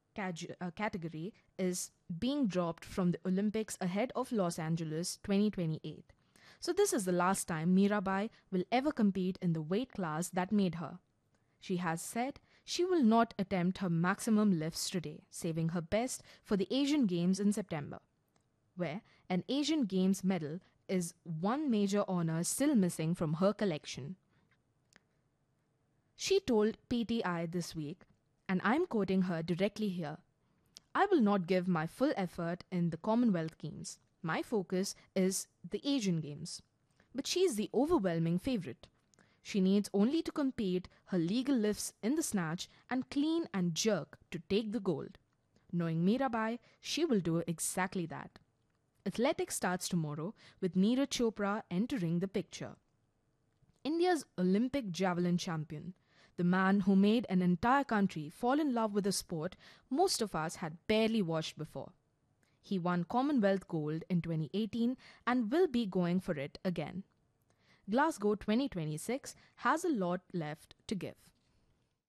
category is being dropped from the Olympics ahead of Los Angeles 2028. So, this is the last time Mirabai will ever compete in the weight class that made her. She has said she will not attempt her maximum lifts today, saving her best for the Asian Games in September, where an Asian Games medal is one major honor still missing from her collection. She told PTI this week, and I'm quoting her directly here: I will not give my full effort in the Commonwealth Games. My focus is the Asian Games. But she's the overwhelming favorite. She needs only to complete her legal lifts in the snatch and clean and jerk to take the gold. Knowing Mirabai, she will do exactly that. Athletics starts tomorrow with Neeraj Chopra entering the picture. India's Olympic javelin champion, the man who made an entire country fall in love with a sport most of us had barely watched before. He won Commonwealth gold in 2018 and will be going for it again. Glasgow 2026 has a lot left to give.